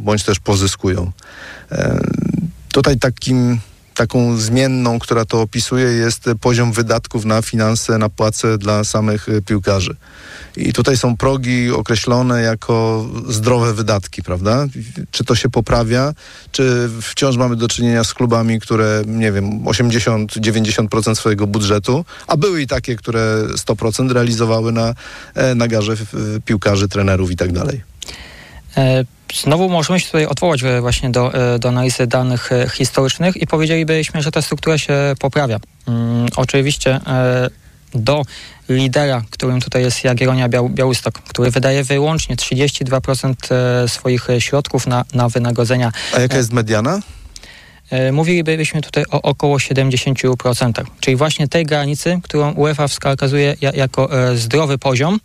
bądź też pozyskują. Tutaj taką zmienną, która to opisuje, jest poziom wydatków na finanse, na płace dla samych piłkarzy. I tutaj są progi określone jako zdrowe wydatki, prawda? Czy to się poprawia, czy wciąż mamy do czynienia z klubami, które, 80-90% swojego budżetu, a były i takie, które 100% realizowały na garze piłkarzy, trenerów i tak dalej. Znowu możemy się tutaj odwołać właśnie do analizy danych historycznych i powiedzielibyśmy, że ta struktura się poprawia. Oczywiście do lidera, którym tutaj jest Jagiellonia Białystok, który wydaje wyłącznie 32% swoich środków na wynagrodzenia. A jaka jest mediana? Mówilibyśmy tutaj o około 70%, czyli właśnie tej granicy, którą UEFA wskazuje jako zdrowy poziom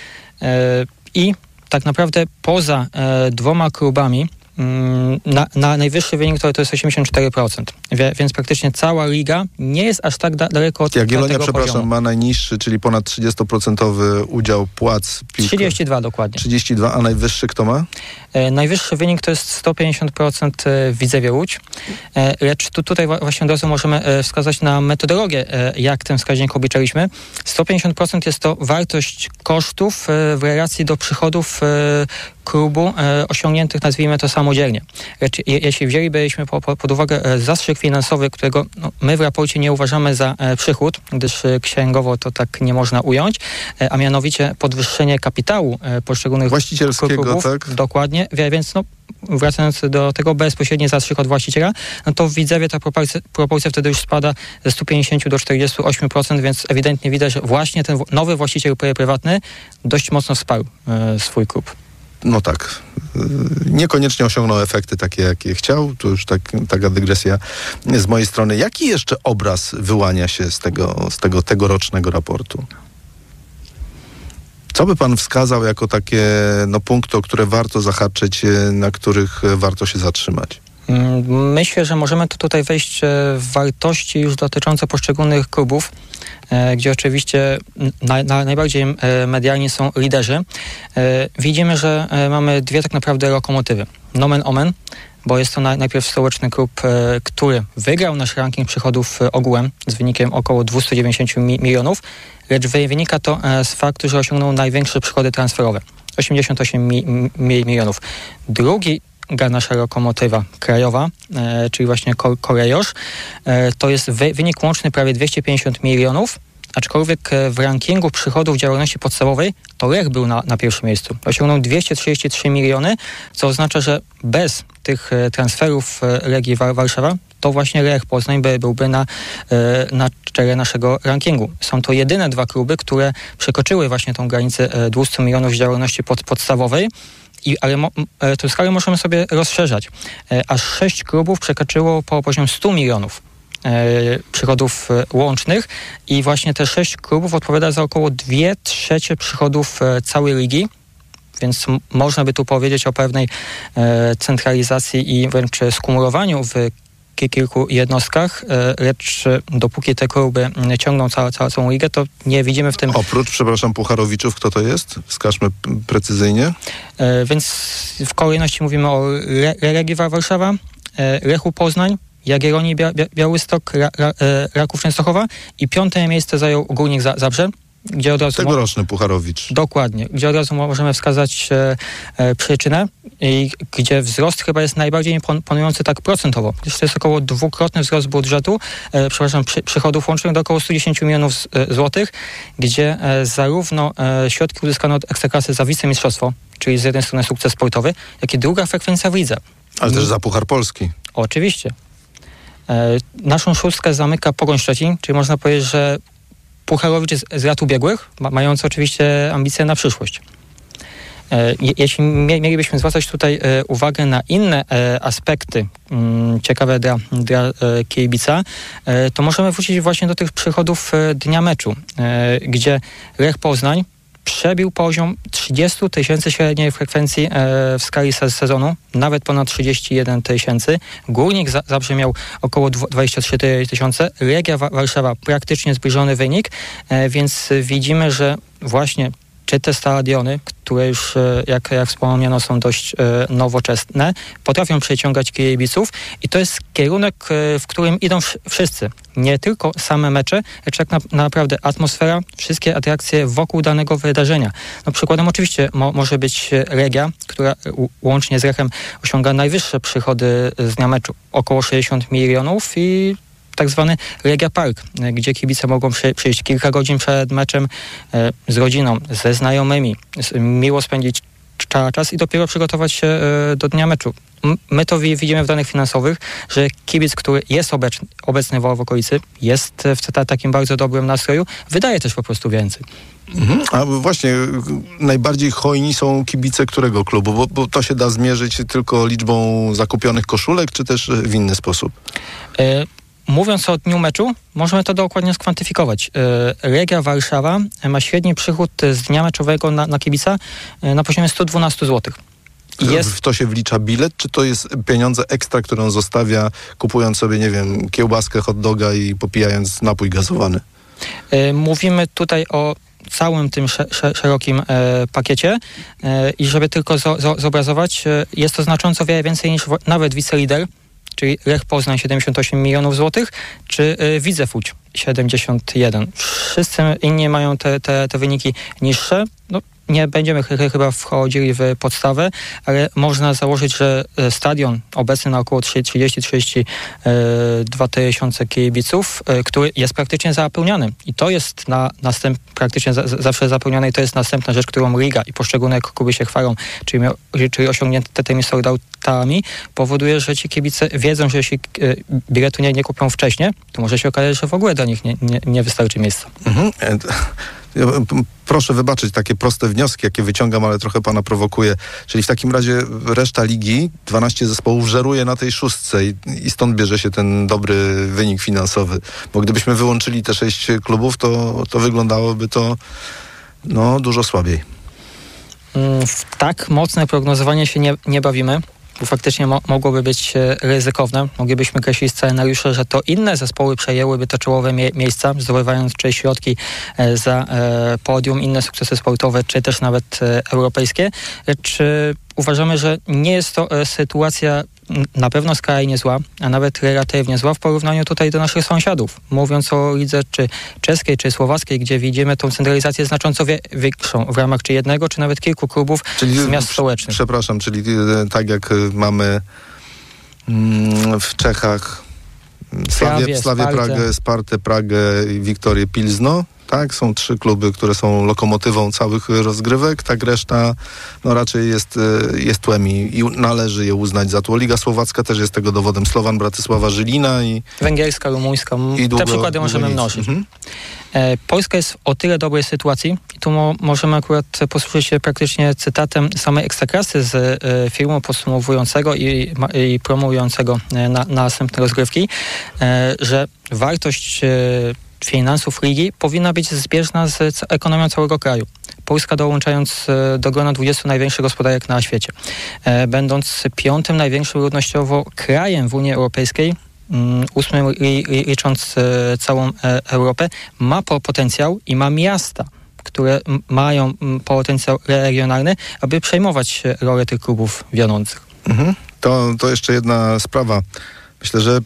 i tak naprawdę poza dwoma klubami na najwyższy wynik to jest 84%. Więc praktycznie cała liga nie jest aż tak daleko od Jagiellonia, tego poziomu. ma najniższy, czyli ponad 30% udział płac piłkarzy. 32 dokładnie. 32, a najwyższy kto ma? Najwyższy wynik to jest 150% w Widzewie Łódź. Lecz tutaj właśnie od razu możemy wskazać na metodologię, jak ten wskaźnik obliczyliśmy. 150% jest to wartość kosztów w relacji do przychodów klubu osiągniętych, nazwijmy to, samodzielnie. Lecz jeśli wzięlibyśmy pod uwagę zastrzyk finansowy, którego my w raporcie nie uważamy za przychód, gdyż księgowo to tak nie można ująć, a mianowicie podwyższenie kapitału poszczególnych właścicielskiego, klubów, tak? Dokładnie, więc wracając do tego, bezpośredni zastrzyk od właściciela, to w Widzewie ta proporcja wtedy już spada ze 150 do 48%, więc ewidentnie widać, że właśnie ten nowy właściciel prywatny dość mocno wsparł swój klub. No tak. Niekoniecznie osiągnął efekty takie, jakie chciał. To już taka dygresja z mojej strony. Jaki jeszcze obraz wyłania się z tego tegorocznego raportu? Co by pan wskazał jako takie punkty, o które warto zahaczyć, na których warto się zatrzymać? Myślę, że możemy tutaj wejść w wartości już dotyczące poszczególnych klubów, gdzie oczywiście najbardziej medialni są liderzy. Widzimy, że mamy dwie tak naprawdę lokomotywy. Nomen omen, bo jest to najpierw stołeczny klub, który wygrał nasz ranking przychodów ogółem z wynikiem około 290 milionów, lecz wynika to z faktu, że osiągnął największe przychody transferowe, 88 milionów. Drugi nasza lokomotywa krajowa, czyli właśnie Kolejosz, to jest wynik łączny prawie 250 milionów, aczkolwiek w rankingu przychodów działalności podstawowej to Lech był na pierwszym miejscu. Osiągnął 233 miliony, co oznacza, że bez tych transferów Legii Warszawa to właśnie Lech Poznań byłby na czele naszego rankingu. Są to jedyne dwa kluby, które przekroczyły właśnie tą granicę 200 milionów działalności podstawowej. Ale tę skalę możemy sobie rozszerzać. Aż 6 klubów przekroczyło poziom 100 milionów przychodów łącznych i właśnie te 6 klubów odpowiada za około 2/3 przychodów całej ligi, więc można by tu powiedzieć o pewnej centralizacji i wręcz skumulowaniu w kilku jednostkach, lecz dopóki te kluby ciągną całą ligę, to nie widzimy w tym... Oprócz, Pucharowiczów, kto to jest? Wskażmy precyzyjnie. Więc w kolejności mówimy o Legii Warszawa, Lechu Poznań, Jagiellonii Białystok, Raków Częstochowa i 5. miejsce zajął Górnik Zabrze, gdzie od razu... Tegoroczny Pucharowicz. Dokładnie. Gdzie od razu możemy wskazać przyczynę i gdzie wzrost chyba jest najbardziej imponujący tak procentowo. To jest około dwukrotny wzrost budżetu, przychodów łącznych do około 110 milionów złotych, gdzie zarówno środki uzyskane od Ekstraklasy za wicemistrzostwo, czyli z jednej strony sukces sportowy, jak i druga frekwencja w lidze. Ale też za Puchar Polski. Oczywiście. Naszą szóstkę zamyka Pogoń Szczecin, czyli można powiedzieć, że Pucharowicz z lat ubiegłych, mający oczywiście ambicje na przyszłość. Jeśli mielibyśmy zwracać tutaj uwagę na inne aspekty ciekawe dla kibica, to możemy wrócić właśnie do tych przychodów dnia meczu, gdzie Lech Poznań przebił poziom 30 000 średniej frekwencji w skali sezonu, nawet ponad 31 000. Górnik Zabrze miał około 23 000. Legia Warszawa praktycznie zbliżony wynik, więc widzimy, że właśnie czy te stadiony, które już, jak wspomniano, są dość nowoczesne, potrafią przyciągać kibiców i to jest kierunek, w którym idą wszyscy. Nie tylko same mecze, lecz tak naprawdę atmosfera, wszystkie atrakcje wokół danego wydarzenia. No, przykładem oczywiście może być Legia, która łącznie z Lechem osiąga najwyższe przychody z dnia meczu, około 60 milionów i tak zwany Legia Park, gdzie kibice mogą przyjść kilka godzin przed meczem z rodziną, ze znajomymi, miło spędzić czas i dopiero przygotować się do dnia meczu. My to widzimy w danych finansowych, że kibic, który jest obecny w okolicy, jest w takim bardzo dobrym nastroju, wydaje też po prostu więcej. A właśnie, najbardziej hojni są kibice którego klubu? Bo to się da zmierzyć tylko liczbą zakupionych koszulek, czy też w inny sposób? Mówiąc o dniu meczu, możemy to dokładnie skwantyfikować. Legia Warszawa ma średni przychód z dnia meczowego na kibica na poziomie 112 zł. W to się wlicza bilet, czy to jest pieniądze ekstra, które on zostawia, kupując sobie, nie wiem, kiełbaskę, hot doga i popijając napój gazowany? Mówimy tutaj o całym tym szerokim pakiecie i żeby tylko zobrazować, jest to znacząco wiele więcej niż nawet wicelider, czyli Lech Poznań 78 milionów złotych, czy Widzew Łódź 71. Wszyscy inni mają te wyniki niższe. No, nie będziemy chyba wchodzili w podstawę, ale można założyć, że stadion obecny na około 30-32 tysiące kibiców, który jest praktycznie zapełniany. I to jest praktycznie zawsze zapełniony i to jest następna rzecz, którą liga i poszczególne kluby się chwalą, czyli osiągnięte tymi sold-outami, powoduje, że ci kibice wiedzą, że jeśli biletu nie kupią wcześniej, to może się okazać, że w ogóle dla nich nie wystarczy miejsca. Proszę wybaczyć takie proste wnioski, jakie wyciągam, ale trochę pana prowokuję. Czyli w takim razie reszta ligi, 12 zespołów żeruje na tej szóstce i stąd bierze się ten dobry wynik finansowy. Bo gdybyśmy wyłączyli te 6 klubów, to wyglądałoby to dużo słabiej. W tak mocne prognozowanie się nie bawimy. Bo faktycznie mogłoby być ryzykowne. Moglibyśmy kreślić scenariusze, że to inne zespoły przejęłyby te czołowe miejsca, zdobywając czy środki za podium, inne sukcesy sportowe, czy też nawet europejskie. Czy uważamy, że nie jest to sytuacja na pewno skrajnie zła, a nawet relatywnie zła w porównaniu tutaj do naszych sąsiadów. Mówiąc o lidze czy czeskiej, czy słowackiej, gdzie widzimy tą centralizację znacząco większą w ramach czy jednego, czy nawet kilku klubów z miast stołecznych. Przepraszam, czyli tak jak mamy w Czechach Slavię Pragę, Spartę Pragę i Wiktorię Pilzno, tak? Są 3 kluby, które są lokomotywą całych rozgrywek, tak reszta raczej jest tłem i należy je uznać za tło. Liga Słowacka też jest tego dowodem. Slovan Bratysława Żylina i węgierska, rumuńska. Te przykłady możemy mnożyć. Polska jest w o tyle dobrej sytuacji i tu możemy akurat posłużyć się praktycznie cytatem samej Ekstraklasy z filmu podsumowującego i promującego na następne rozgrywki, że wartość finansów ligi powinna być zbieżna z ekonomią całego kraju. Polska dołączając do grona 20 największych gospodarek na świecie. Będąc 5. największym ludnościowo krajem w Unii Europejskiej, 8. licząc całą Europę, ma potencjał i ma miasta, które mają potencjał regionalny, aby przejmować rolę tych klubów wiodących. To jeszcze jedna sprawa. Myślę, że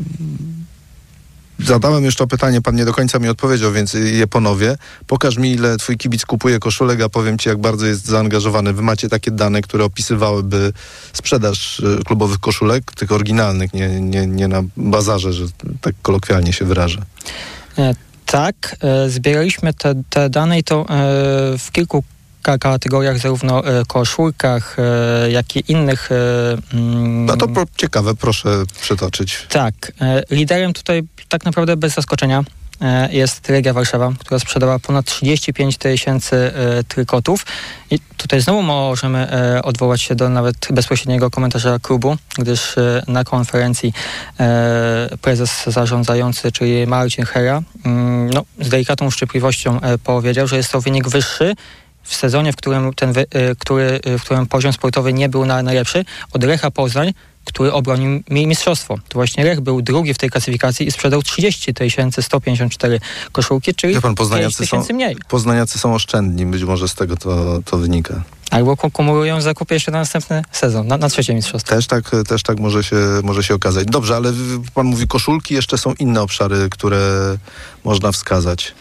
zadałem już to pytanie, pan nie do końca mi odpowiedział, więc je ponowię. Pokaż mi, ile twój kibic kupuje koszulek, a powiem ci, jak bardzo jest zaangażowany. Wy macie takie dane, które opisywałyby sprzedaż klubowych koszulek, tych oryginalnych, nie na bazarze, że tak kolokwialnie się wyrażę. Tak, zbieraliśmy te dane i to w kilku kategoriach, zarówno koszulkach, jak i innych. No to ciekawe, proszę przytoczyć. Tak, liderem tutaj tak naprawdę bez zaskoczenia jest Legia Warszawa, która sprzedała ponad 35 tysięcy trykotów. I tutaj znowu możemy odwołać się do nawet bezpośredniego komentarza klubu, gdyż na konferencji prezes zarządzający, czyli Marcin Hera, z delikatną uszczypliwością powiedział, że jest to wynik wyższy w sezonie, w którym poziom sportowy nie był najlepszy, od Lecha Poznań, który obronił mistrzostwo. To właśnie Lech był drugi w tej klasyfikacji i sprzedał 30 154 koszulki, czyli 5 tysięcy mniej. Poznaniacy są oszczędni, być może z tego to wynika. Albo kumulują zakupy jeszcze na następny sezon, na trzecie mistrzostwo. Też tak może się okazać. Dobrze, ale pan mówi koszulki, jeszcze są inne obszary, które można wskazać.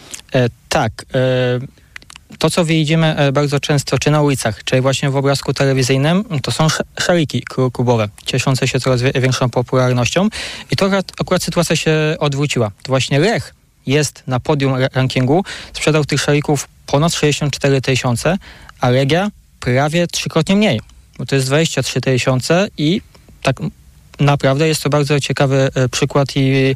To, co widzimy bardzo często, czy na ulicach, czy właśnie w obrazku telewizyjnym, to są szaliki klubowe, cieszące się coraz większą popularnością. I to akurat sytuacja się odwróciła. To właśnie Lech jest na podium rankingu, sprzedał tych szalików ponad 64 000, a Legia prawie trzykrotnie mniej, bo to jest 23 000 i tak naprawdę jest to bardzo ciekawy przykład i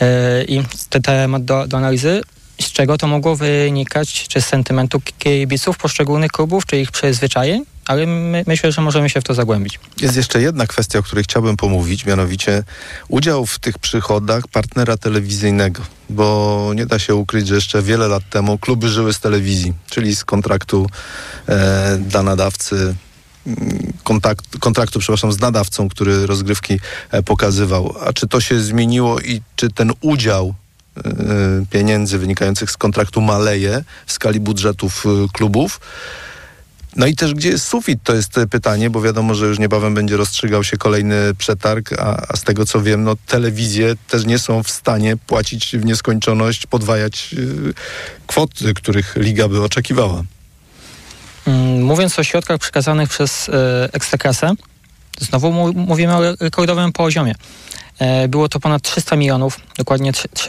temat do analizy, z czego to mogło wynikać, czy z sentymentu kibiców poszczególnych klubów, czy ich przyzwyczajeń, ale myślę, że możemy się w to zagłębić. Jest jeszcze jedna kwestia, o której chciałbym pomówić, mianowicie udział w tych przychodach partnera telewizyjnego, bo nie da się ukryć, że jeszcze wiele lat temu kluby żyły z telewizji, czyli z kontraktu dla nadawcy, kontraktu z nadawcą, który rozgrywki pokazywał. A czy to się zmieniło i czy ten udział pieniędzy wynikających z kontraktu maleje w skali budżetów klubów? No i też gdzie jest sufit? To jest pytanie, bo wiadomo, że już niebawem będzie rozstrzygał się kolejny przetarg, a z tego co wiem, no telewizje też nie są w stanie płacić w nieskończoność, podwajać kwoty, których liga by oczekiwała. Mówiąc o środkach przekazanych przez Ekstraklasę, znowu mówimy o rekordowym poziomie. Było to ponad 300 milionów, dokładnie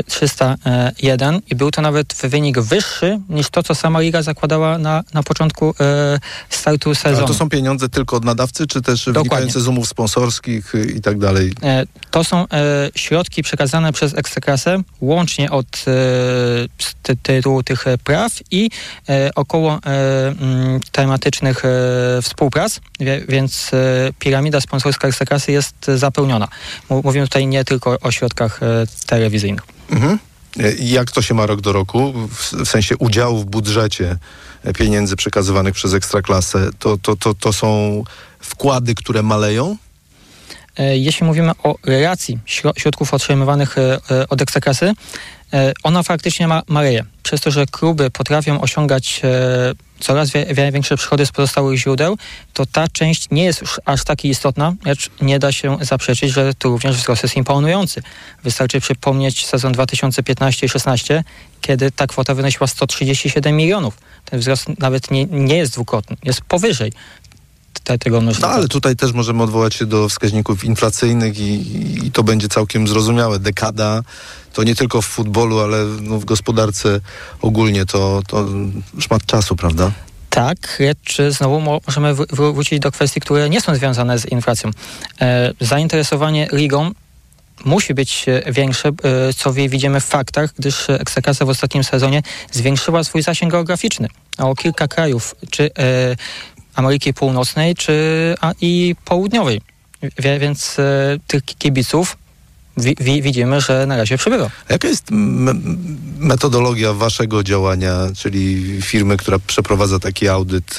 301 i był to nawet wynik wyższy niż to, co sama liga zakładała na początku startu sezonu. Ale to są pieniądze tylko od nadawcy, czy też wynikające z umów sponsorskich i tak dalej? To są środki przekazane przez Ekstraklasę łącznie od tytułu tych praw i około tematycznych współprac, więc piramida sponsorska Ekstraklasy jest zapełniona. Mówimy tutaj nie tylko o środkach telewizyjnych. Mhm. Jak to się ma rok do roku? W sensie udziału w budżecie pieniędzy przekazywanych przez Ekstraklasę, to są wkłady, które maleją? Jeśli mówimy o relacji środków otrzymywanych od Ekstraklasy, ona faktycznie maleje. Przez to, że kluby potrafią osiągać coraz większe przychody z pozostałych źródeł, to ta część nie jest już aż tak istotna, lecz nie da się zaprzeczyć, że tu również wzrost jest imponujący. Wystarczy przypomnieć sezon 2015 i 2016, kiedy ta kwota wynosiła 137 milionów. Ten wzrost nawet nie jest dwukrotny, jest powyżej tego mnożnika. No ale tutaj też możemy odwołać się do wskaźników inflacyjnych i to będzie całkiem zrozumiałe. Dekada to nie tylko w futbolu, ale w gospodarce ogólnie to szmat czasu, prawda? Tak, lecz znowu możemy wrócić do kwestii, które nie są związane z inflacją. Zainteresowanie ligą musi być większe, co widzimy w faktach, gdyż Ekstraklasa w ostatnim sezonie zwiększyła swój zasięg geograficzny o kilka krajów, czy Ameryki Północnej, i Południowej. Więc tych kibiców widzimy, że na razie przybywa. A jaka jest metodologia waszego działania, czyli firmy, która przeprowadza taki audyt,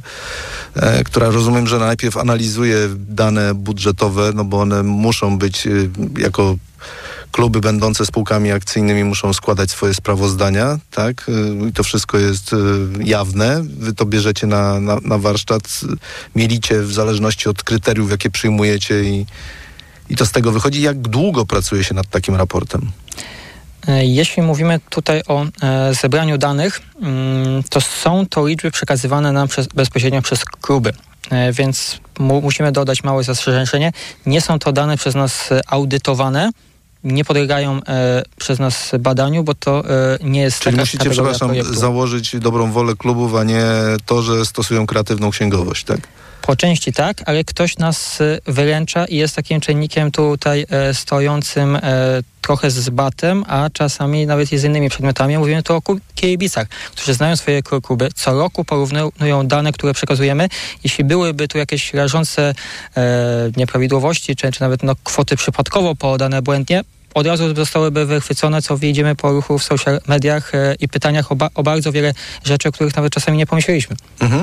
która rozumiem, że najpierw analizuje dane budżetowe, no bo one muszą być jako kluby będące spółkami akcyjnymi muszą składać swoje sprawozdania, tak? I to wszystko jest jawne. Wy to bierzecie na warsztat, mielicie w zależności od kryteriów, jakie przyjmujecie i to z tego wychodzi. Jak długo pracuje się nad takim raportem? Jeśli mówimy tutaj o zebraniu danych, to są to liczby przekazywane nam bezpośrednio przez kluby. Więc musimy dodać małe zastrzeżenie. Nie są to dane przez nas audytowane, nie podlegają przez nas badaniu, bo to nie jest Czyli musicie, założyć dobrą wolę klubów, a nie to, że stosują kreatywną księgowość, tak? Po części tak, ale ktoś nas wyręcza i jest takim czynnikiem tutaj stojącym trochę z batem, a czasami nawet i z innymi przedmiotami. Mówimy tu o kibicach, którzy znają swoje kluby, co roku porównują dane, które przekazujemy. Jeśli byłyby tu jakieś rażące nieprawidłowości, czy nawet kwoty przypadkowo podane błędnie, od razu zostałyby wychwycone, co widzimy po ruchu w social mediach i pytaniach o bardzo wiele rzeczy, o których nawet czasami nie pomyśleliśmy. Mhm.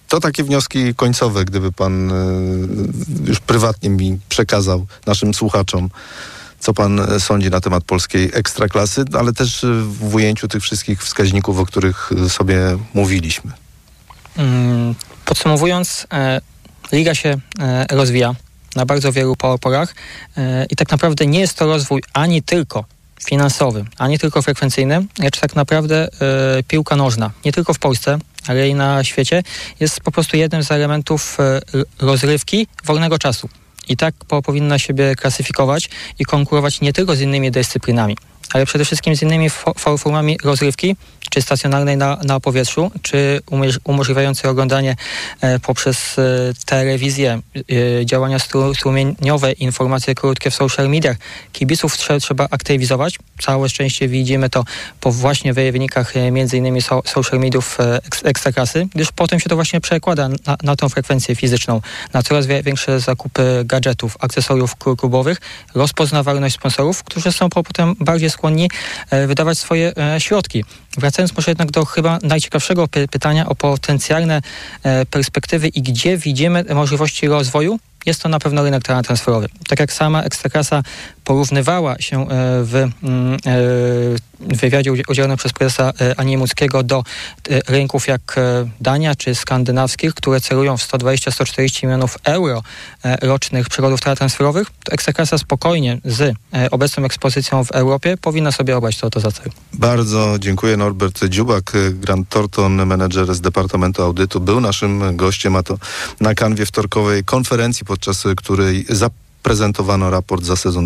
To takie wnioski końcowe, gdyby pan już prywatnie mi przekazał naszym słuchaczom, co pan sądzi na temat polskiej ekstraklasy, ale też w ujęciu tych wszystkich wskaźników, o których sobie mówiliśmy. Podsumowując, liga się rozwija na bardzo wielu porach i tak naprawdę nie jest to rozwój ani tylko finansowy, ani tylko frekwencyjny, lecz tak naprawdę piłka nożna, nie tylko w Polsce, ale i na świecie, jest po prostu jednym z elementów rozrywki wolnego czasu. I tak powinna siebie klasyfikować i konkurować nie tylko z innymi dyscyplinami, ale przede wszystkim z innymi formami rozrywki, czy stacjonarnej na powietrzu, czy umożliwiającej oglądanie poprzez telewizję, działania strumieniowe, informacje krótkie w social mediach. Kibiców trzeba aktywizować. Całe szczęście widzimy to po właśnie wynikach między innymi social mediów ekstraklasy, gdyż potem się to właśnie przekłada na tą frekwencję fizyczną, na coraz większe zakupy gadżetów, akcesoriów klubowych, rozpoznawalność sponsorów, którzy są potem bardziej skłonni wydawać swoje środki. Wracając może jednak do chyba najciekawszego pytania o potencjalne perspektywy i gdzie widzimy możliwości rozwoju, jest to na pewno rynek transferowy. Tak jak sama ekstraklasa porównywała się w wywiadzie udzielonym przez prezesa Aniemłockiego do rynków jak Dania czy skandynawskich, które celują w 120-140 milionów euro rocznych przychodów transferowych, to ekstraklasa spokojnie z obecną ekspozycją w Europie powinna sobie obrać to za cel. Bardzo dziękuję. Norbert Dziubak, Grant Thornton, menedżer z Departamentu Audytu, był naszym gościem, a to na kanwie wtorkowej konferencji, podczas której zaprezentowano raport za sezon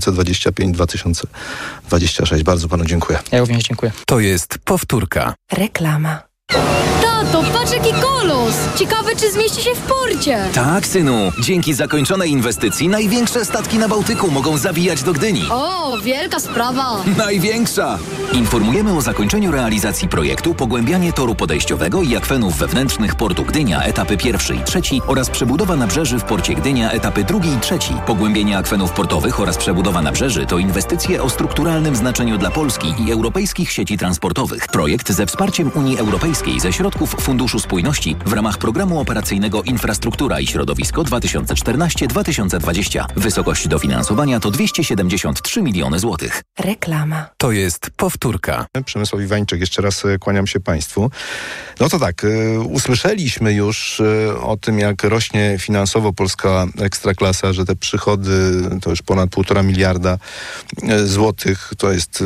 2025-2026. Bardzo panu dziękuję. Ja również dziękuję. To jest powtórka. Reklama. Tato, patrz jaki kolos! Ciekawe, czy zmieści się w porcie. Tak, synu. Dzięki zakończonej inwestycji największe statki na Bałtyku mogą zawijać do Gdyni. O, wielka sprawa. Największa! Informujemy o zakończeniu realizacji projektu Pogłębianie toru podejściowego i akwenów wewnętrznych portu Gdynia, etapy 1 i 3 oraz przebudowa nabrzeży w porcie Gdynia, etapy 2 i 3. Pogłębienie akwenów portowych oraz przebudowa nabrzeży to inwestycje o strukturalnym znaczeniu dla Polski i europejskich sieci transportowych. Projekt ze wsparciem Unii Europejskiej ze środków Funduszu Spójności w ramach Programu Operacyjnego Infrastruktura i Środowisko 2014-2020. Wysokość dofinansowania to 273 miliony złotych. Reklama. To jest powtórka. Przemysław Iwańczyk, jeszcze raz kłaniam się państwu. No to tak, usłyszeliśmy już o tym, jak rośnie finansowo polska ekstraklasa, że te przychody to już ponad 1,5 miliarda złotych. To jest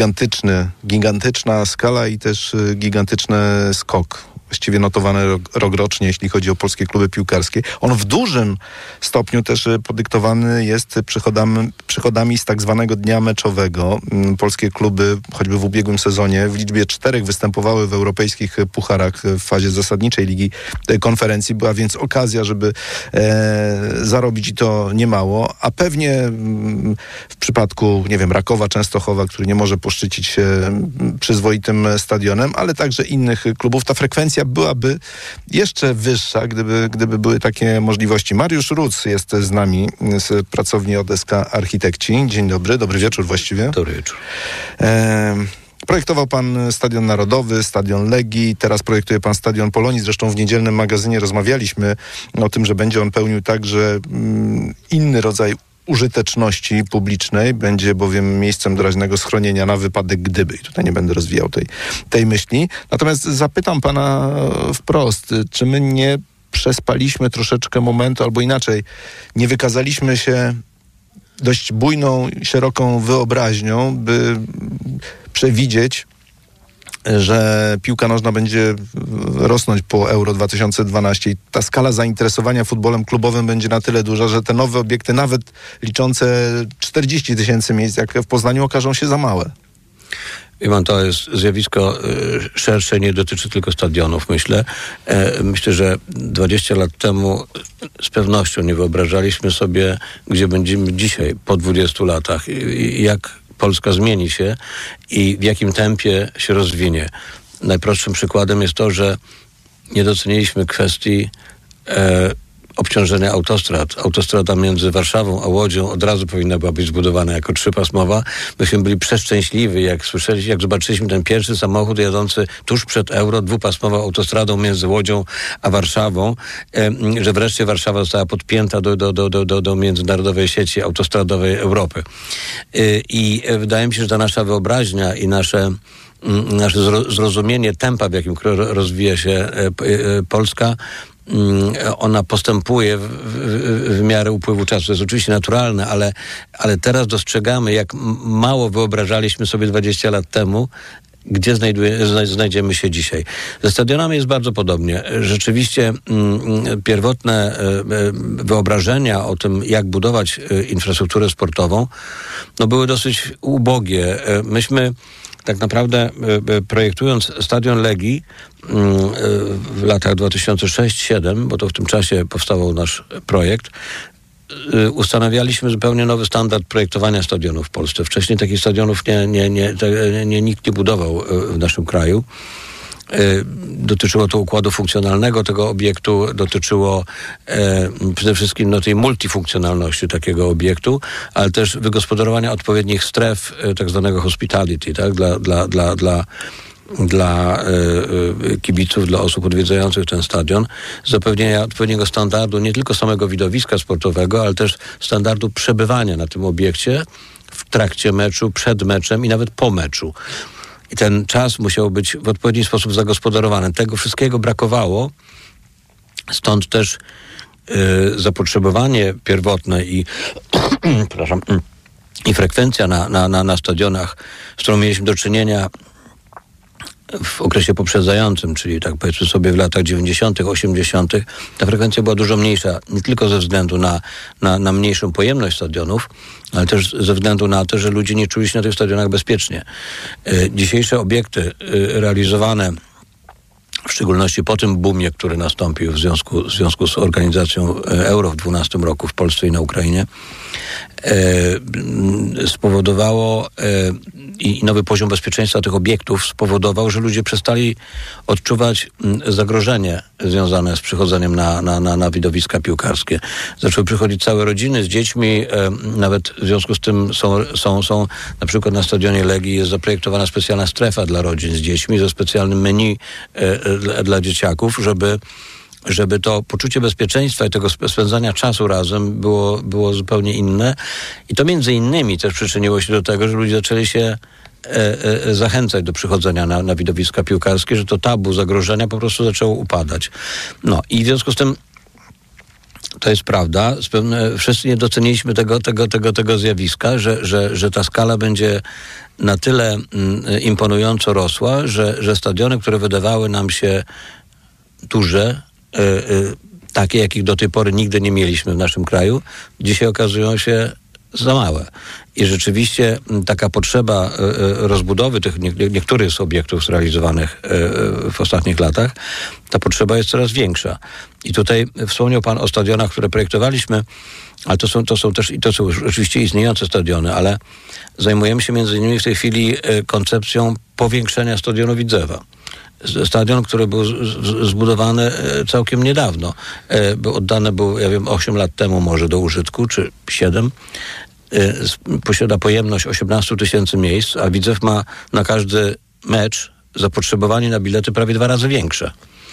gigantyczna skala i też gigantyczny skok. Właściwie notowany rokrocznie, jeśli chodzi o polskie kluby piłkarskie. On w dużym stopniu też podyktowany jest przychodami z tak zwanego dnia meczowego. Polskie kluby, choćby w ubiegłym sezonie, w liczbie 4 występowały w europejskich pucharach w fazie zasadniczej Ligi Konferencji. Była więc okazja, żeby zarobić i to niemało. A pewnie w przypadku, nie wiem, Rakowa, Częstochowa, który nie może poszczycić się przyzwoitym stadionem, ale także innych klubów, ta frekwencja byłaby jeszcze wyższa, gdyby były takie możliwości. Mariusz Ruc jest z nami z pracowni ODSK Architekci. Dzień dobry, dobry wieczór właściwie. Dobry wieczór. Projektował pan Stadion Narodowy, Stadion Legii, teraz projektuje pan Stadion Polonii. Zresztą w niedzielnym magazynie rozmawialiśmy o tym, że będzie on pełnił także inny rodzaj użyteczności publicznej, będzie bowiem miejscem doraźnego schronienia na wypadek gdyby. I tutaj nie będę rozwijał tej myśli. Natomiast zapytam pana wprost, czy my nie przespaliśmy troszeczkę momentu, albo inaczej, nie wykazaliśmy się dość bujną, szeroką wyobraźnią, by przewidzieć, że piłka nożna będzie rosnąć po Euro 2012 i ta skala zainteresowania futbolem klubowym będzie na tyle duża, że te nowe obiekty, nawet liczące 40 000 miejsc, jak w Poznaniu, okażą się za małe. To jest zjawisko szersze, nie dotyczy tylko stadionów, myślę. Myślę, że 20 lat temu z pewnością nie wyobrażaliśmy sobie, gdzie będziemy dzisiaj, po 20 latach, jak Polska zmieni się i w jakim tempie się rozwinie. Najprostszym przykładem jest to, że nie doceniliśmy kwestii obciążenia autostrad. Autostrada między Warszawą a Łodzią od razu powinna była być zbudowana jako 3-pasmowa. Myśmy byli przeszczęśliwi, jak zobaczyliśmy ten pierwszy samochód jadący tuż przed Euro 2-pasmową autostradą między Łodzią a Warszawą, że wreszcie Warszawa została podpięta do międzynarodowej sieci autostradowej Europy. I wydaje mi się, że ta nasza wyobraźnia i nasze zrozumienie tempa, w jakim rozwija się Polska, ona postępuje w miarę upływu czasu. To jest oczywiście naturalne, ale teraz dostrzegamy, jak mało wyobrażaliśmy sobie 20 lat temu, gdzie znajdziemy się dzisiaj. Ze stadionami jest bardzo podobnie. Rzeczywiście pierwotne wyobrażenia o tym, jak budować infrastrukturę sportową, były dosyć ubogie. Myśmy tak naprawdę projektując stadion Legii w latach 2006-2007, bo to w tym czasie powstawał nasz projekt, ustanawialiśmy zupełnie nowy standard projektowania stadionów w Polsce. Wcześniej takich stadionów nikt nie budował w naszym kraju. Dotyczyło to układu funkcjonalnego tego obiektu, dotyczyło przede wszystkim tej multifunkcjonalności takiego obiektu, ale też wygospodarowania odpowiednich stref tak zwanego hospitality, tak, dla kibiców, dla osób odwiedzających ten stadion, zapewnienia odpowiedniego standardu nie tylko samego widowiska sportowego, ale też standardu przebywania na tym obiekcie w trakcie meczu, przed meczem i nawet po meczu. I ten czas musiał być w odpowiedni sposób zagospodarowany. Tego wszystkiego brakowało, stąd też zapotrzebowanie pierwotne i frekwencja na stadionach, z którą mieliśmy do czynienia w okresie poprzedzającym, czyli tak powiedzmy sobie w latach 90., 80., ta frekwencja była dużo mniejsza, nie tylko ze względu na mniejszą pojemność stadionów, ale też ze względu na to, że ludzie nie czuli się na tych stadionach bezpiecznie. Dzisiejsze obiekty realizowane, w szczególności po tym boomie, który nastąpił w związku z organizacją Euro w 2012 roku w Polsce i na Ukrainie, spowodowało i nowy poziom bezpieczeństwa tych obiektów spowodował, że ludzie przestali odczuwać zagrożenie związane z przychodzeniem na widowiska piłkarskie. Zaczęły przychodzić całe rodziny z dziećmi, nawet w związku z tym są na przykład na stadionie Legii jest zaprojektowana specjalna strefa dla rodzin z dziećmi ze specjalnym menu dla dzieciaków, żeby to poczucie bezpieczeństwa i tego spędzania czasu razem było zupełnie inne. I to między innymi też przyczyniło się do tego, że ludzie zaczęli się zachęcać do przychodzenia na widowiska piłkarskie, że to tabu zagrożenia po prostu zaczęło upadać. I w związku z tym to jest prawda. Wszyscy nie doceniliśmy tego zjawiska, że ta skala będzie na tyle imponująco rosła, że stadiony, które wydawały nam się duże, takie, jakich do tej pory nigdy nie mieliśmy w naszym kraju, dzisiaj okazują się za małe. I rzeczywiście taka potrzeba rozbudowy tych niektórych z obiektów zrealizowanych w ostatnich latach, ta potrzeba jest coraz większa. I tutaj wspomniał Pan o stadionach, które projektowaliśmy, ale to są też, i to są oczywiście istniejące stadiony, ale zajmujemy się między innymi w tej chwili koncepcją powiększenia stadionu Widzewa. Stadion, który był zbudowany całkiem niedawno. Oddany był, 8 lat temu może do użytku, czy 7. Posiada pojemność 18 000 miejsc, a Widzew ma na każdy mecz zapotrzebowanie na bilety prawie 2 razy większe.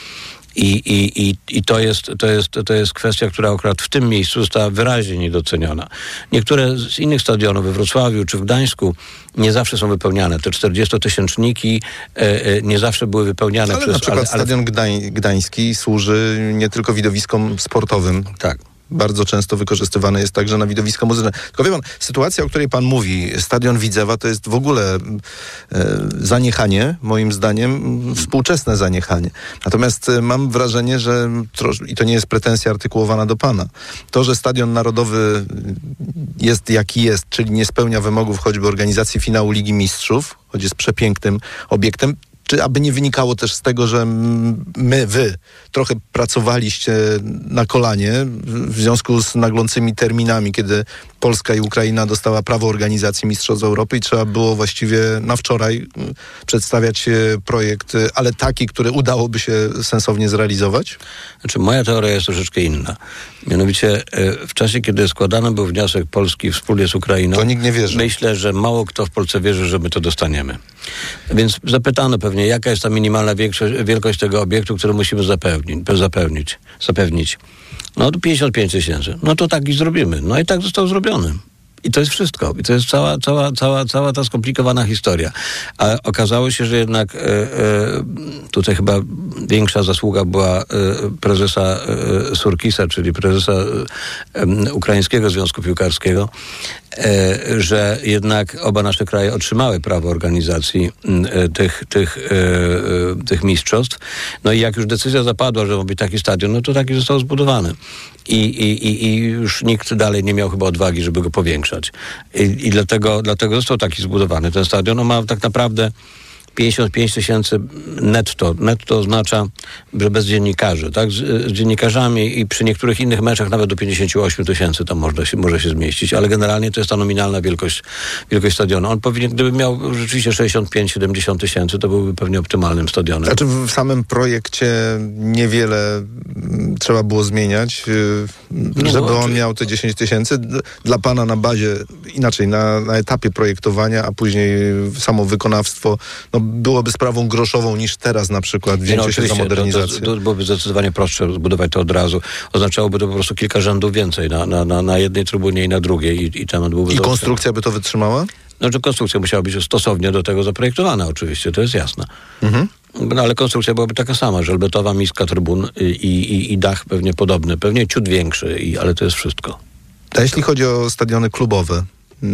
I to jest kwestia, która akurat w tym miejscu została wyraźnie niedoceniona. Niektóre z innych stadionów we Wrocławiu czy w Gdańsku nie zawsze są wypełniane. Te 40-tysięczniki nie zawsze były wypełniane. Ale na przykład stadion gdański służy nie tylko widowiskom sportowym. Tak. Bardzo często wykorzystywane jest także na widowiska muzyczne. Tylko wie pan, sytuacja, o której pan mówi, stadion Widzewa, to jest w ogóle zaniechanie, moim zdaniem, współczesne zaniechanie. Natomiast mam wrażenie, że, i to nie jest pretensja artykułowana do pana, to, że stadion narodowy jest jaki jest, czyli nie spełnia wymogów choćby organizacji finału Ligi Mistrzów, choć jest przepięknym obiektem, czy aby nie wynikało też z tego, że wy trochę pracowaliście na kolanie w związku z naglącymi terminami, kiedy Polska i Ukraina dostała prawo organizacji Mistrzostw Europy i trzeba było właściwie na wczoraj przedstawiać projekt, ale taki, który udałoby się sensownie zrealizować? Znaczy, moja teoria jest troszeczkę inna. Mianowicie w czasie, kiedy składany był wniosek Polski wspólnie z Ukrainą, to nikt nie wierzy. Myślę, że mało kto w Polsce wierzy, że my to dostaniemy. Więc zapytano pewnie, jaka jest ta minimalna wielkość tego obiektu, który musimy zapewnić. No to 55 000. No to tak i zrobimy. No i tak został zrobiony. I to jest wszystko. I to jest cała ta skomplikowana historia. A okazało się, że jednak tutaj chyba większa zasługa była prezesa Surkisa, czyli prezesa Ukraińskiego Związku Piłkarskiego, że jednak oba nasze kraje otrzymały prawo organizacji tych mistrzostw. No i jak już decyzja zapadła, że ma być taki stadion, no to taki został zbudowany. I już nikt dalej nie miał chyba odwagi, żeby go powiększać. I dlatego został taki zbudowany ten stadion. On ma tak naprawdę 55 000 netto. Netto oznacza, że bez dziennikarzy, tak? Z dziennikarzami i przy niektórych innych meczach nawet do 58 000 tam może się zmieścić, ale generalnie to jest ta nominalna wielkość stadionu. On powinien, gdyby miał rzeczywiście 65-70 000, to byłby pewnie optymalnym stadionem. Znaczy w samym projekcie niewiele trzeba było zmieniać, żeby on miał te 10 000. Dla pana na bazie, inaczej, na etapie projektowania, a później samo wykonawstwo, no byłoby sprawą groszową niż teraz na przykład wzięcie się za modernizację. To byłoby zdecydowanie prostsze zbudować to od razu. Oznaczałoby to po prostu kilka rzędów więcej na jednej trybunie i na drugiej i temat byłby... I konstrukcja by to wytrzymała? No, że konstrukcja musiała być stosownie do tego zaprojektowana oczywiście, to jest jasne. Mhm. No, ale konstrukcja byłaby taka sama, żelbetowa miska trybun i dach pewnie podobny, pewnie ciut większy, ale to jest wszystko. A jeśli chodzi o stadiony klubowe,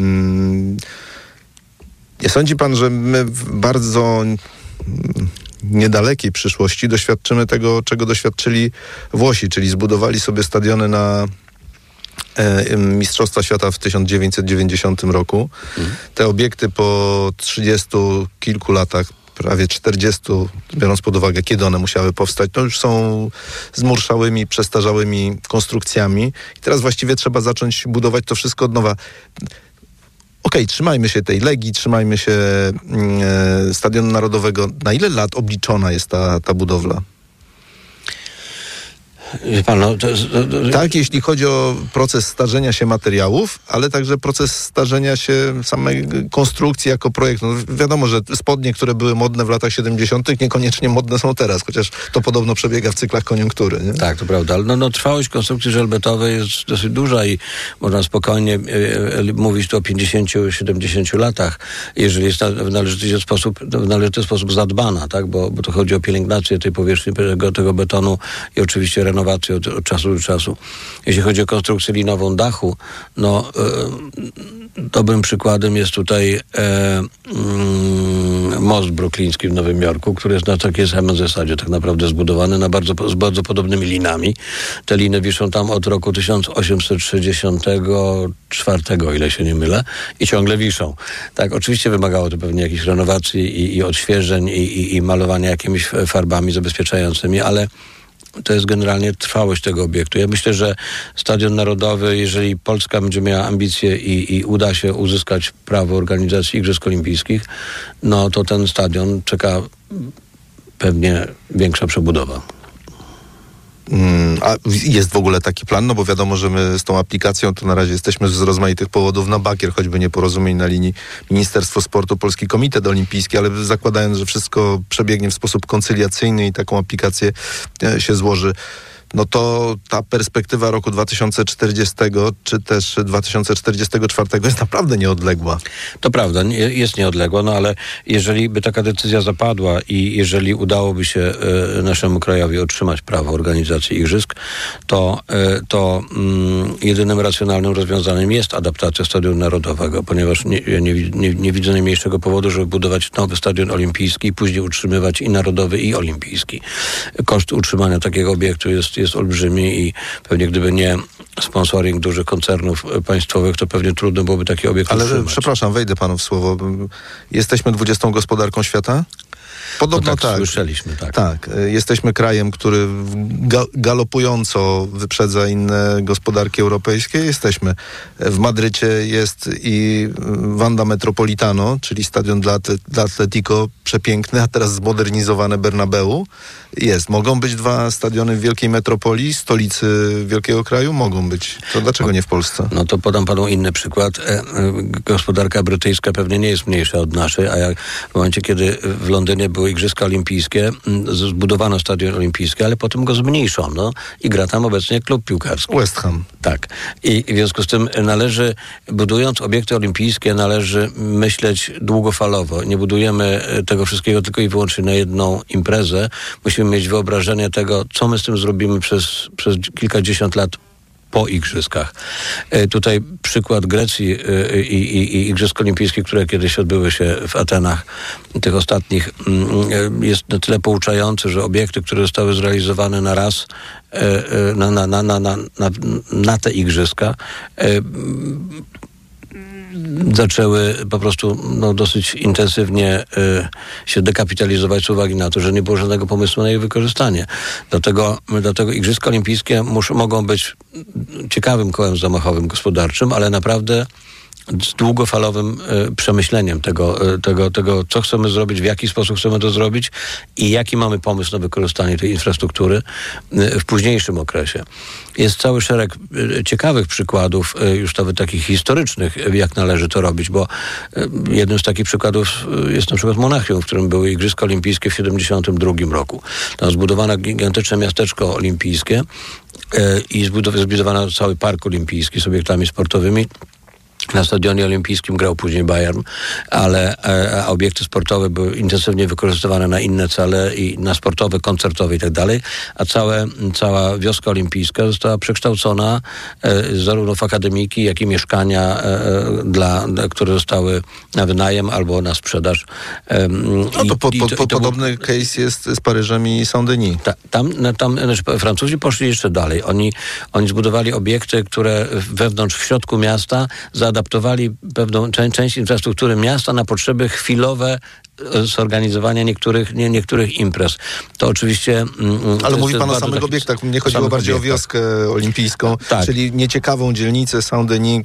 nie sądzi pan, że my w bardzo niedalekiej przyszłości doświadczymy tego, czego doświadczyli Włosi, czyli zbudowali sobie stadiony na Mistrzostwa Świata w 1990 roku. Te obiekty po 30 kilku latach, prawie 40, biorąc pod uwagę, kiedy one musiały powstać, to już są zmurszałymi, przestarzałymi konstrukcjami. I teraz właściwie trzeba zacząć budować to wszystko od nowa. Okej, trzymajmy się tej Legii, trzymajmy się Stadionu Narodowego. Na ile lat obliczona jest ta budowla? Pan, Tak, jeśli chodzi o proces starzenia się materiałów, ale także proces starzenia się samej konstrukcji jako projekt. No wiadomo, że spodnie, które były modne w latach 70., niekoniecznie modne są teraz, chociaż to podobno przebiega w cyklach koniunktury. Nie? Tak, to prawda. Ale trwałość konstrukcji żelbetowej jest dosyć duża i można spokojnie mówić tu o 50-70 latach, jeżeli jest w należyty sposób zadbana, tak? Bo to chodzi o pielęgnację tej powierzchni tego betonu i oczywiście renowację od czasu do czasu. Jeśli chodzi o konstrukcję linową dachu, dobrym przykładem jest tutaj most brukliński w Nowym Jorku, który jest na takiej samej zasadzie tak naprawdę zbudowany z bardzo podobnymi linami. Te liny wiszą tam od roku 1864, o ile się nie mylę, i ciągle wiszą. Tak, oczywiście wymagało to pewnie jakichś renowacji i odświeżeń i malowania jakimiś farbami zabezpieczającymi, ale to jest generalnie trwałość tego obiektu. Ja myślę, że Stadion Narodowy, jeżeli Polska będzie miała ambicje i uda się uzyskać prawo organizacji Igrzysk Olimpijskich, no to ten stadion czeka pewnie większa przebudowa. A jest w ogóle taki plan? No bo wiadomo, że my z tą aplikacją to na razie jesteśmy z rozmaitych powodów na bakier, choćby nieporozumień na linii Ministerstwo Sportu, Polski Komitet Olimpijski, ale zakładając, że wszystko przebiegnie w sposób koncyliacyjny i taką aplikację się złoży, no to ta perspektywa roku 2040 czy też 2044 jest naprawdę nieodległa. To prawda, jest nieodległa, no ale jeżeli by taka decyzja zapadła i jeżeli udałoby się naszemu krajowi otrzymać prawo organizacji igrzysk, to jedynym racjonalnym rozwiązaniem jest adaptacja Stadionu Narodowego, ponieważ nie widzę najmniejszego powodu, żeby budować nowy stadion olimpijski i później utrzymywać i narodowy, i olimpijski. Koszt utrzymania takiego obiektu jest olbrzymi i pewnie gdyby nie sponsoring dużych koncernów państwowych, to pewnie trudno byłoby taki obiekt utrzymać. Ale przepraszam, wejdę panu w słowo. Jesteśmy 20. gospodarką świata? Podobno tak. Słyszeliśmy, tak. Tak. Jesteśmy krajem, który galopująco wyprzedza inne gospodarki europejskie. Jesteśmy. W Madrycie jest i Wanda Metropolitano, czyli stadion dla Atletico, przepiękny, a teraz zmodernizowany Bernabeu. Mogą być 2 stadiony w wielkiej metropolii, stolicy wielkiego kraju? Mogą być. To dlaczego nie w Polsce? No to podam panu inny przykład. Gospodarka brytyjska pewnie nie jest mniejsza od naszej, a jak w momencie, kiedy w Londynie były Igrzyska Olimpijskie, zbudowano stadion olimpijski, ale potem go zmniejszono i gra tam obecnie klub piłkarski. West Ham. Tak. I w związku z tym budując obiekty olimpijskie, należy myśleć długofalowo. Nie budujemy tego wszystkiego tylko i wyłącznie na jedną imprezę. Musimy mieć wyobrażenie tego, co my z tym zrobimy przez kilkadziesiąt lat po igrzyskach. Tutaj przykład Grecji i Igrzysk Olimpijskich, które kiedyś odbyły się w Atenach, tych ostatnich, jest na tyle pouczający, że obiekty, które zostały zrealizowane na raz na te igrzyska, zaczęły po prostu dosyć intensywnie się dekapitalizować z uwagi na to, że nie było żadnego pomysłu na ich wykorzystanie. Dlatego Igrzyska Olimpijskie mogą być ciekawym kołem zamachowym gospodarczym, ale naprawdę z długofalowym przemyśleniem tego, co chcemy zrobić, w jaki sposób chcemy to zrobić i jaki mamy pomysł na wykorzystanie tej infrastruktury w późniejszym okresie. Jest cały szereg ciekawych przykładów, już nawet takich historycznych, jak należy to robić, bo jednym z takich przykładów jest na przykład Monachium, w którym były Igrzyska Olimpijskie w 1972 roku. Tam zbudowano gigantyczne miasteczko olimpijskie i zbudowano cały park olimpijski z obiektami sportowymi. Na stadionie olimpijskim grał później Bayern, ale obiekty sportowe były intensywnie wykorzystywane na inne cele i na sportowe, koncertowe i tak dalej, a cała wioska olimpijska została przekształcona zarówno w akademiki, jak i mieszkania, które zostały na wynajem albo na sprzedaż. Podobny case jest z Paryżem i Saint-Denis. Francuzi poszli jeszcze dalej. Oni zbudowali obiekty, które w środku miasta zaadaptowali pewną część infrastruktury miasta na potrzeby chwilowe zorganizowania niektórych imprez. To oczywiście... Ale mówi pan o samych obiektach. Mnie chodziło bardziej o wioskę olimpijską, czyli nieciekawą dzielnicę Saint-Denis,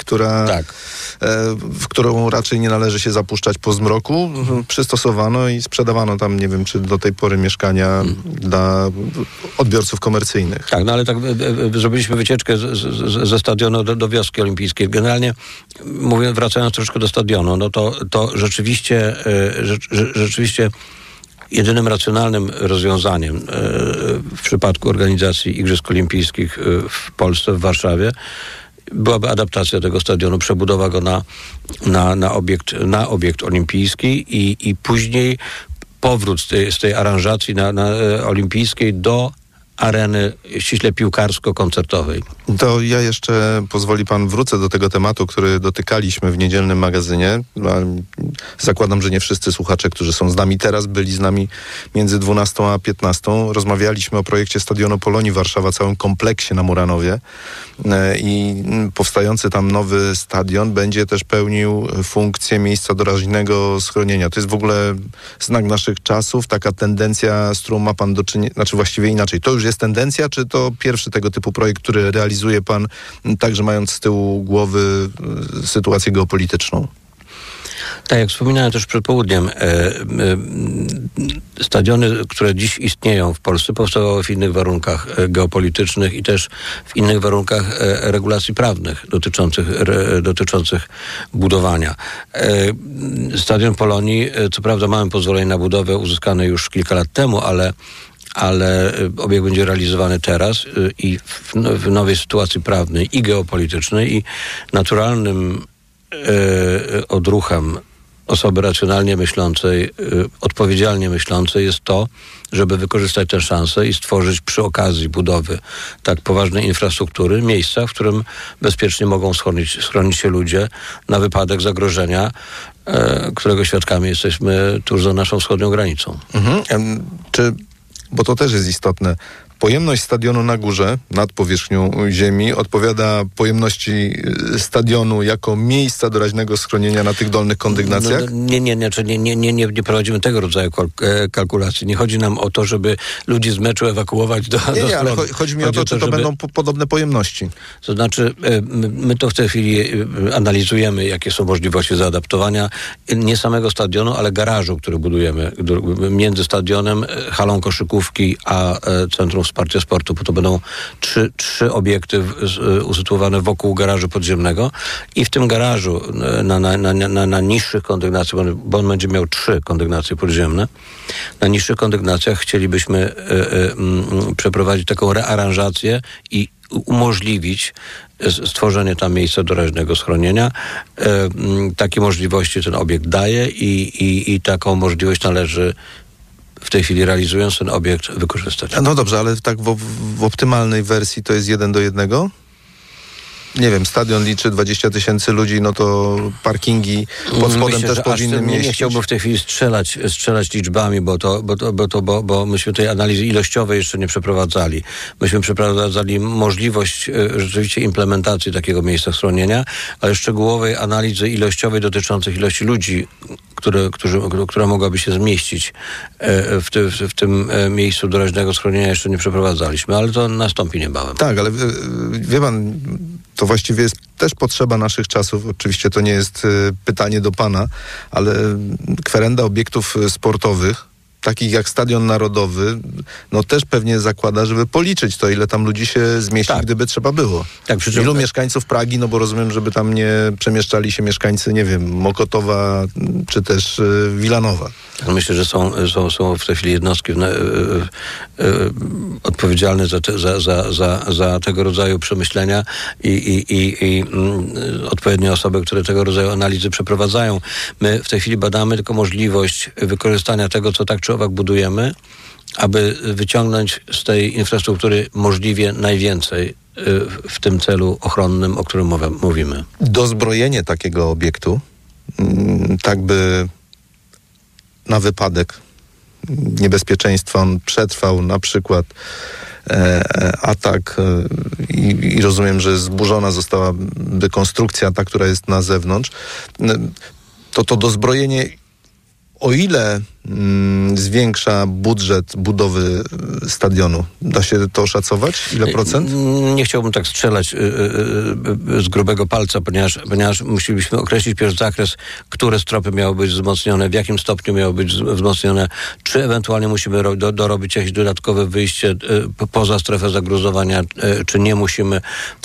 w którą raczej nie należy się zapuszczać po zmroku. Przystosowano i sprzedawano tam, nie wiem, czy do tej pory mieszkania dla odbiorców komercyjnych. Tak, ale zrobiliśmy wycieczkę ze stadionu do wioski olimpijskiej. Generalnie, wracając troszkę do stadionu, to rzeczywiście jedynym racjonalnym rozwiązaniem w przypadku organizacji Igrzysk Olimpijskich w Polsce, w Warszawie, byłaby adaptacja tego stadionu, przebudowa go na obiekt olimpijski i później powrót z tej aranżacji olimpijskiej do areny ściśle piłkarsko-koncertowej. To ja jeszcze, pozwoli pan, wrócę do tego tematu, który dotykaliśmy w niedzielnym magazynie. Zakładam, że nie wszyscy słuchacze, którzy są z nami teraz, byli z nami między 12 a 15. Rozmawialiśmy o projekcie Stadionu Polonii Warszawa, całym kompleksie na Muranowie i powstający tam nowy stadion będzie też pełnił funkcję miejsca doraźnego schronienia. To jest w ogóle znak naszych czasów, taka tendencja, z którą ma pan do czynienia, znaczy właściwie inaczej. To już jest tendencja, czy to pierwszy tego typu projekt, który realizuje pan, także mając z tyłu głowy sytuację geopolityczną? Tak, jak wspominałem też przed południem, stadiony, które dziś istnieją w Polsce, powstawały w innych warunkach geopolitycznych i też w innych warunkach regulacji prawnych dotyczących budowania. Stadion Polonii, co prawda mamy pozwolenie na budowę uzyskane już kilka lat temu, ale obiekt będzie realizowany teraz i w nowej sytuacji prawnej i geopolitycznej i naturalnym odruchem osoby racjonalnie myślącej, odpowiedzialnie myślącej jest to, żeby wykorzystać tę szansę i stworzyć przy okazji budowy tak poważnej infrastruktury miejsca, w którym bezpiecznie mogą schronić się ludzie na wypadek zagrożenia, którego świadkami jesteśmy tuż za naszą wschodnią granicą. Bo to też jest istotne. pojemność stadionu na górze, nad powierzchnią ziemi, odpowiada pojemności stadionu jako miejsca doraźnego schronienia na tych dolnych kondygnacjach? Nie prowadzimy tego rodzaju kalkulacji. Nie chodzi nam o to, żeby ludzi z meczu ewakuować do Nie, ale chodzi mi o to, czy to będą podobne pojemności. To znaczy, my to w tej chwili analizujemy, jakie są możliwości zaadaptowania nie samego stadionu, ale garażu, który budujemy między stadionem, halą koszykówki, a Centrum Wsparcia Sportu, bo to będą trzy obiekty usytuowane wokół garażu podziemnego i w tym garażu na niższych kondygnacjach, bo on będzie miał 3 kondygnacje podziemne, na niższych kondygnacjach chcielibyśmy przeprowadzić taką rearanżację i umożliwić stworzenie tam miejsca doraźnego schronienia. Takie możliwości ten obiekt daje i taką możliwość należy w tej chwili, realizując ten obiekt, wykorzystać. No dobrze, ale tak w optymalnej wersji to jest 1:1? Nie wiem, stadion liczy 20 000 ludzi, no to parkingi pod spodem też powinny mieścić. Nie chciałbym w tej chwili strzelać liczbami, bo myśmy tej analizy ilościowej jeszcze nie przeprowadzali. Myśmy przeprowadzali możliwość rzeczywiście implementacji takiego miejsca schronienia, ale szczegółowej analizy ilościowej dotyczących ilości ludzi, która mogłaby się zmieścić w tym miejscu doraźnego schronienia, jeszcze nie przeprowadzaliśmy, ale to nastąpi niebawem. Tak, ale wie pan, to właściwie jest też potrzeba naszych czasów. Oczywiście to nie jest pytanie do pana, ale kwerenda obiektów sportowych, takich jak Stadion Narodowy, no też pewnie zakłada, żeby policzyć to, ile tam ludzi się zmieści, tak, gdyby trzeba było. Tak, ilu mieszkańców Pragi, no bo rozumiem, żeby tam nie przemieszczali się mieszkańcy, nie wiem, Mokotowa czy też Wilanowa. Myślę, że są w tej chwili jednostki odpowiedzialne za tego rodzaju przemyślenia i odpowiednie osoby, które tego rodzaju analizy przeprowadzają. My w tej chwili badamy tylko możliwość wykorzystania tego, co tak czy owak budujemy, aby wyciągnąć z tej infrastruktury możliwie najwięcej w tym celu ochronnym, o którym mówimy. Dozbrojenie takiego obiektu, tak by na wypadek niebezpieczeństwa on przetrwał na przykład atak i rozumiem, że zburzona zostałaby konstrukcja, ta, która jest na zewnątrz, to dozbrojenie, o ile zwiększa budżet budowy stadionu? Da się to oszacować? Ile procent? Nie chciałbym tak strzelać z grubego palca, ponieważ musielibyśmy określić pierwszy zakres, które stropy miały być wzmocnione, w jakim stopniu miały być wzmocnione, czy ewentualnie musimy dorobić jakieś dodatkowe wyjście poza strefę zagruzowania, czy nie musimy.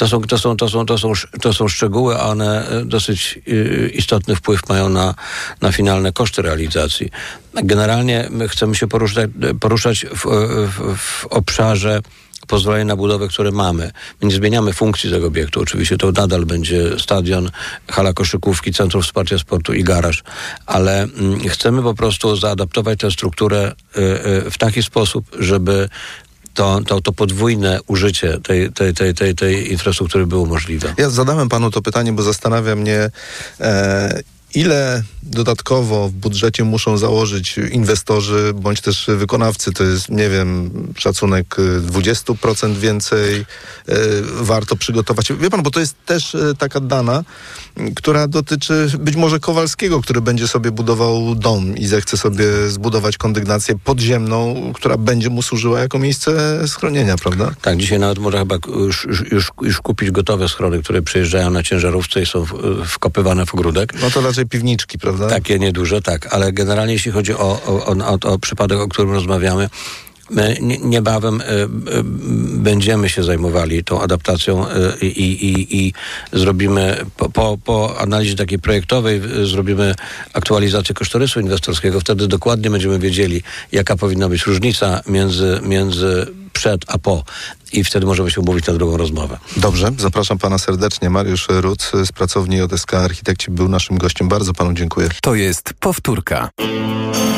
To są szczegóły, a one dosyć istotny wpływ mają na finalne koszty realizacji. Generalnie my chcemy się poruszać w obszarze pozwolenia na budowę, które mamy. My nie zmieniamy funkcji tego obiektu. Oczywiście to nadal będzie stadion, hala koszykówki, Centrum Wsparcia Sportu i garaż. Ale chcemy po prostu zaadaptować tę strukturę w taki sposób, żeby to podwójne użycie tej infrastruktury było możliwe. Ja zadałem panu to pytanie, bo zastanawia mnie, ile dodatkowo w budżecie muszą założyć inwestorzy bądź też wykonawcy? To jest, nie wiem, szacunek 20% więcej warto przygotować. Wie pan, bo to jest też taka dana, która dotyczy być może Kowalskiego, który będzie sobie budował dom i zechce sobie zbudować kondygnację podziemną, która będzie mu służyła jako miejsce schronienia, prawda? Tak, dzisiaj nawet może chyba już kupić gotowe schrony, które przyjeżdżają na ciężarówce i są wkopywane w ogródek. No to raczej piwniczki, prawda? Takie nieduże, tak, ale generalnie jeśli chodzi o przypadek, o którym rozmawiamy, my niebawem będziemy się zajmowali tą adaptacją i zrobimy po analizie takiej projektowej zrobimy aktualizację kosztorysu inwestorskiego. Wtedy dokładnie będziemy wiedzieli, jaka powinna być różnica między przed a po. I wtedy możemy się umówić na drugą rozmowę. Dobrze, zapraszam pana serdecznie. Mariusz Ruc z pracowni JSK Architekci był naszym gościem. Bardzo panu dziękuję. To jest powtórka.